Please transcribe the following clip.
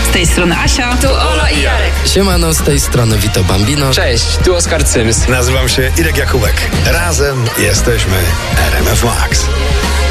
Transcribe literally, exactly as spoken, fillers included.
Z tej strony Asia. Tu Ola i Jarek. Siemano, z tej strony Vito Bambino. Cześć, tu Oskar Cyms. Nazywam się Irek Jakubek. Razem jesteśmy R M F Max.